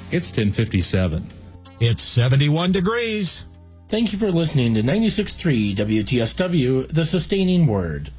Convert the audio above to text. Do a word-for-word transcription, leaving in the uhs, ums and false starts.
It's ten fifty-seven. It's seventy-one degrees. Thank you for listening to ninety-six point three W T S W, The Sustaining Word.